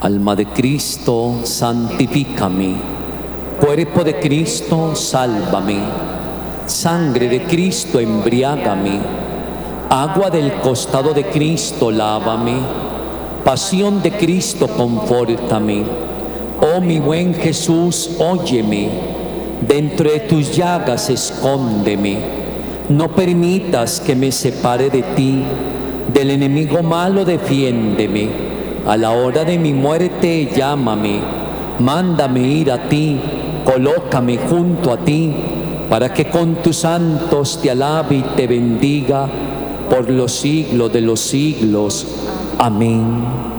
Alma de Cristo, santifícame. Cuerpo de Cristo, sálvame. Sangre de Cristo, embriágame. Agua del costado de Cristo, lávame. Pasión de Cristo, confórtame. Oh mi buen Jesús, óyeme. Dentro de tus llagas, escóndeme. No permitas que me separe de ti. Del enemigo malo, defiéndeme. A la hora de mi muerte, llámame. Mándame ir a ti. Colócame junto a ti, para que con tus santos te alabe y te bendiga por los siglos de los siglos. Amén.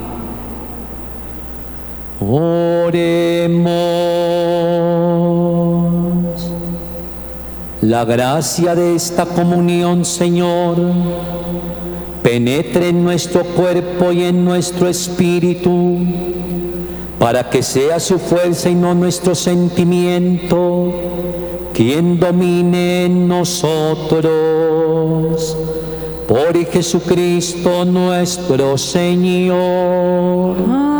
Oremos. La gracia de esta comunión, Señor, penetre en nuestro cuerpo y en nuestro espíritu, para que sea su fuerza y no nuestro sentimiento quien domine en nosotros. Por Jesucristo nuestro Señor.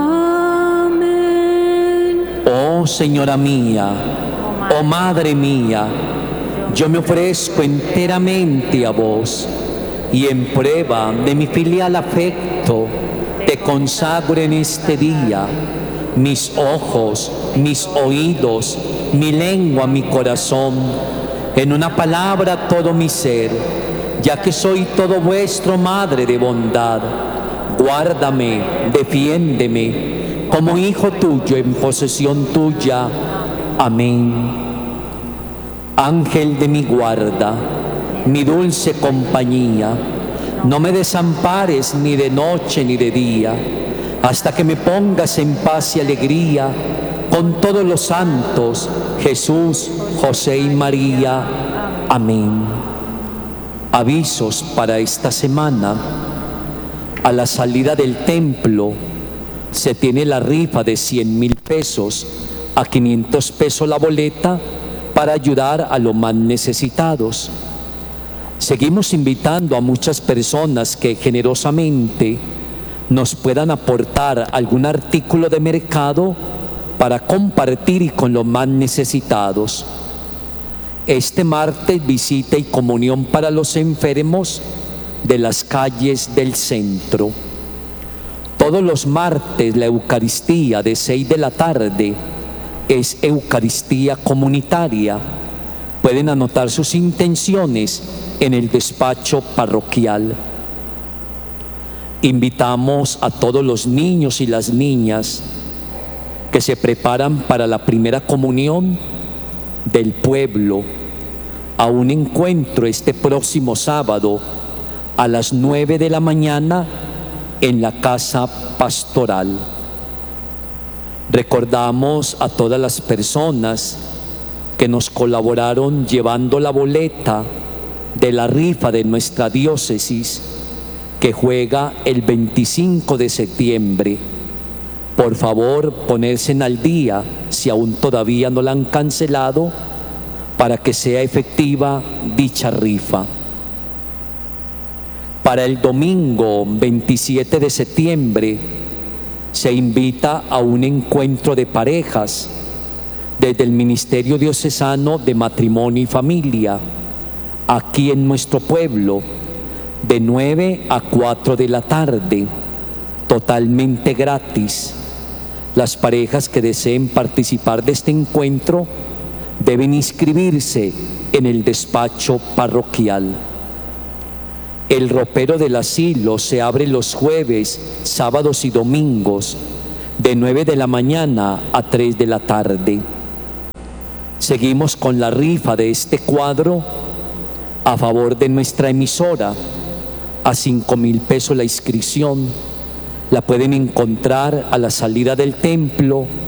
Amén. Oh Señora mía, oh Madre mía, yo me ofrezco enteramente a vos, y en prueba de mi filial afecto, te consagro en este día mis ojos, mis oídos, mi lengua, mi corazón, en una palabra todo mi ser, ya que soy todo vuestro, Madre de bondad. Guárdame, defiéndeme, como hijo tuyo en posesión tuya. Amén. Ángel de mi guarda, mi dulce compañía, no me desampares ni de noche ni de día, hasta que me pongas en paz y alegría con todos los santos, Jesús, José y María. Amén. Avisos para esta semana. A la salida del templo se tiene la rifa de 100,000 pesos, a 500 pesos la boleta, para ayudar a los más necesitados. Seguimos invitando a muchas personas que generosamente nos puedan aportar algún artículo de mercado para compartir con los más necesitados. Este martes, visita y comunión para los enfermos de las calles del centro. Todos los martes la Eucaristía de 6 de la tarde es Eucaristía comunitaria. Pueden anotar sus intenciones en el despacho parroquial. Invitamos a todos los niños y las niñas que se preparan para la primera comunión del pueblo a un encuentro este próximo sábado a las 9 de la mañana en la casa pastoral. Recordamos a todas las personas que nos colaboraron llevando la boleta de la rifa de nuestra diócesis, que juega el 25 de septiembre. Por favor, ponerse al día si aún todavía no la han cancelado, para que sea efectiva dicha rifa. Para el domingo 27 de septiembre se invita a un encuentro de parejas desde el Ministerio Diocesano de Matrimonio y Familia, aquí en nuestro pueblo, de 9 a 4 de la tarde, totalmente gratis. Las parejas que deseen participar de este encuentro deben inscribirse en el despacho parroquial. El ropero del asilo se abre los jueves, sábados y domingos, de 9 de la mañana a 3 de la tarde. Seguimos con la rifa de este cuadro a favor de nuestra emisora, a 5,000 pesos la inscripción. La pueden encontrar a la salida del templo